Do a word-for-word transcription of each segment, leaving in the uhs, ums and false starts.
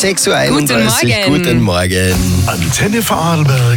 sechs Uhr einunddreißig. Guten Morgen. Guten Morgen. Antenne Vorarlberg.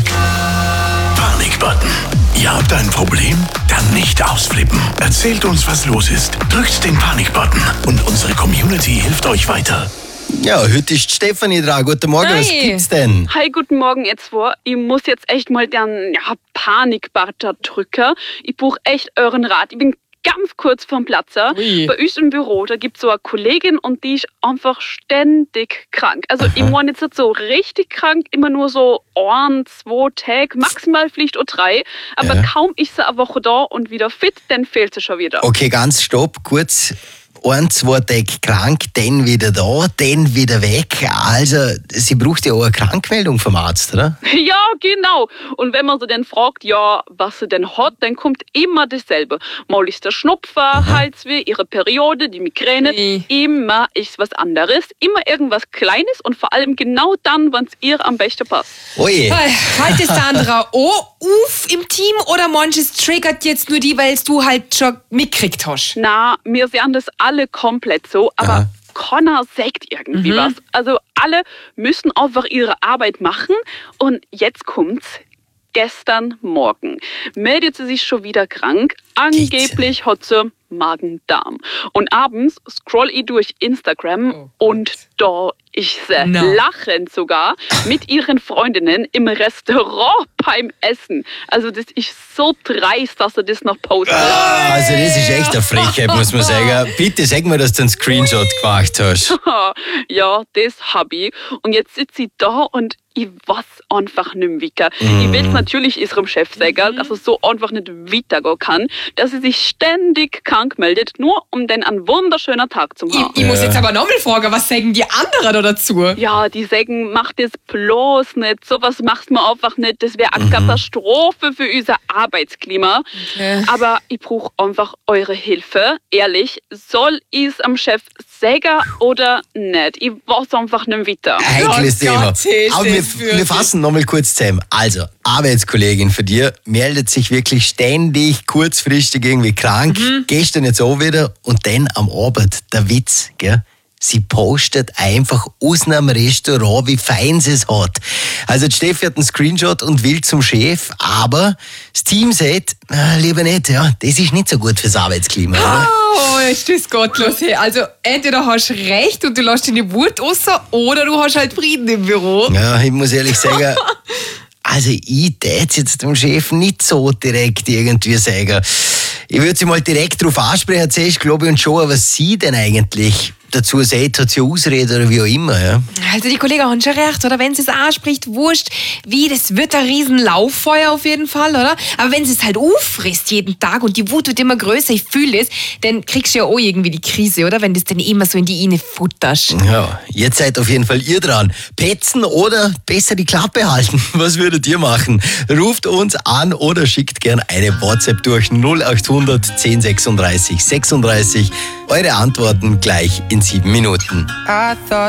Panikbutton. Ihr habt ein Problem? Dann nicht ausflippen. Erzählt uns, was los ist. Drückt den Panikbutton und unsere Community hilft euch weiter. Ja, heute ist Stefanie dran. Guten Morgen, Hi. was gibt's denn? Hi, guten Morgen, jetzt vor. Ich muss jetzt echt mal den ja, Panikbutton drücken. Ich brauche echt euren Rat. Ich bin ganz kurz vom Platzer. Ui. Bei uns im Büro, da gibt es so eine Kollegin und die ist einfach ständig krank. Also ich meine jetzt nicht so richtig krank, immer nur so ein, zwei Tage, maximal vielleicht auch drei. Aber Ja. kaum ist sie eine Woche da und wieder fit, dann fehlt sie schon wieder. Okay, ganz stopp, kurz. Ein, zwei Tage krank, dann wieder da, dann wieder weg. Also, sie braucht ja auch eine Krankmeldung vom Arzt, oder? Ja, genau. Und wenn man sie dann fragt, ja, was sie denn hat, dann kommt immer dasselbe. Mal ist der Schnupfer, Halsweh, ihre Periode, die Migräne. Ui. Immer ist was anderes. Immer irgendwas Kleines und vor allem genau dann, wenn es ihr am besten passt. Oje. Halt es Sandra auch auf im Team oder manches triggert jetzt nur die, weil du halt schon mitgekriegt hast? Na, wir sehen das alle komplett so, aber Aha. keiner sagt irgendwie Mhm. was. Also alle müssen einfach ihre Arbeit machen und jetzt kommt's. Gestern Morgen meldet sie sich schon wieder krank. Angeblich hat sie Magen-Darm. Und abends scroll ich durch Instagram Oh und da ist sie Na. lachend sogar mit ihren Freundinnen im Restaurant beim Essen. Also das ist so dreist, dass sie das noch postet. Ah, also, das ist echt eine Frechheit, muss man sagen. Bitte sag mir, dass du einen Screenshot gemacht hast. Ja, das hab ich. Und jetzt sitze ich da und ich weiß einfach nicht mehr. Ich will es natürlich ihrem Chef sagen, dass es so einfach nicht weitergehen kann, dass sie sich ständig krank meldet, nur um dann einen wunderschönen Tag zu haben. Ich, ich muss jetzt aber nochmal fragen, was sagen die anderen da dazu? Ja, die sagen, mach das bloß nicht, sowas machst du einfach nicht, das wäre eine Katastrophe für unser Arbeitsklima. Okay. Aber ich brauche einfach eure Hilfe. Ehrlich, soll ich es am Chef sagen oder nicht? Ich weiß einfach nicht weiter. Heikles Oh Thema. Gott, ist Aber wir, das für wir fassen nochmal kurz zusammen. Also, Arbeitskollegin von dir meldet sich wirklich ständig kurzfristig irgendwie krank. Gestern jetzt auch wieder und dann am Abend der Witz, gell? Sie postet einfach aus einem Restaurant, wie fein sie es hat. Also die Steffi hat einen Screenshot und will zum Chef, aber das Team sagt, ah, lieber nicht, ja, das ist nicht so gut fürs Arbeitsklima. Oder? Oh, ist das gottlos. Hey. Also entweder hast du recht und du lässt deine Wut raus oder du hast halt Frieden im Büro. Ja, ich muss ehrlich sagen, also ich täte jetzt dem Chef nicht so direkt irgendwie sagen. Ich würde sie mal direkt darauf ansprechen, zuerst glaube ich und schon, was sie denn eigentlich dazu sagt, hat sie Ausrede oder wie auch immer. Ja? Also die Kollegen haben schon recht, oder? Wenn sie es anspricht, wurscht, wie, das wird ein riesen Lauffeuer auf jeden Fall, oder? Aber wenn sie es halt auffrisst jeden Tag und die Wut wird immer größer, ich fühle es, dann kriegst du ja auch irgendwie die Krise, oder? Wenn das dann immer so in die Ine futterst. Ja, jetzt seid auf jeden Fall ihr dran. Petzen oder besser die Klappe halten? Was würdet ihr machen? Ruft uns an oder schickt gern eine WhatsApp durch null acht hundert zehn sechsunddreißig sechsunddreißig. Eure Antworten gleich in sieben Minuten.